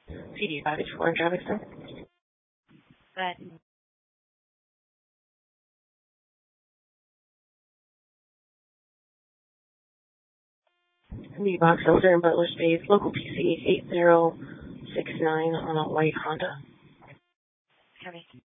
CD 584 in traffic, sir. But The box elder in Butler Space, local PC 8069 on a white Honda. Heavy.